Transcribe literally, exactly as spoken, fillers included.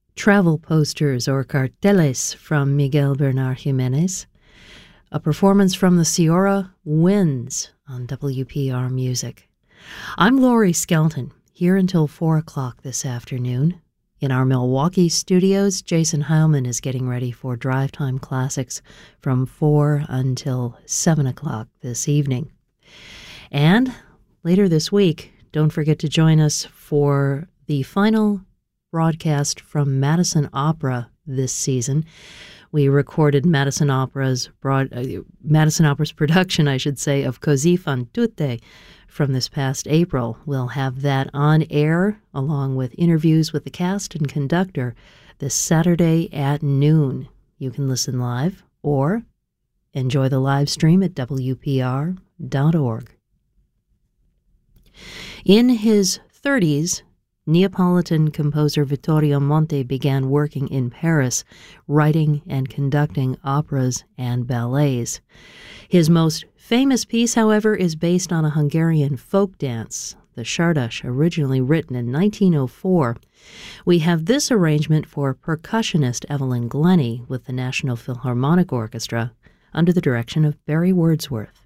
travel posters or carteles from Miguel Bernal Jimenez. A performance from the Ciora Winds on W P R Music. I'm Laurie Skelton, here until four o'clock this afternoon. In our Milwaukee studios, Jason Heilman is getting ready for Drive Time Classics from four until seven o'clock this evening. And later this week, don't forget to join us for the final broadcast from Madison Opera this season. We recorded Madison Opera's broad, uh, Madison Opera's production, I should say, of Così fan tutte from this past April. We'll have that on air along with interviews with the cast and conductor this Saturday at noon. You can listen live or enjoy the live stream at W P R dot org. In his thirties, Neapolitan composer Vittorio Monti began working in Paris, writing and conducting operas and ballets. His most famous piece, however, is based on a Hungarian folk dance, the Sardás, originally written in nineteen oh four. We have this arrangement for percussionist Evelyn Glennie with the National Philharmonic Orchestra under the direction of Barry Wordsworth.